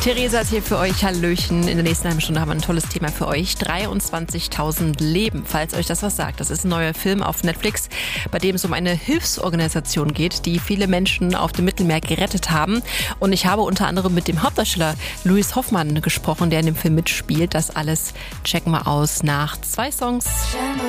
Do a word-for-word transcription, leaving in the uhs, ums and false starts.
Theresa ist hier für euch. Hallöchen. In der nächsten halben Stunde haben wir ein tolles Thema für euch. dreiundzwanzigtausend Leben, falls euch das was sagt. Das ist ein neuer Film auf Netflix, bei dem es um eine Hilfsorganisation geht, die viele Menschen auf dem Mittelmeer gerettet haben. Und ich habe unter anderem mit dem Hauptdarsteller Louis Hoffmann gesprochen, der in dem Film mitspielt. Das alles checken wir aus nach zwei Songs.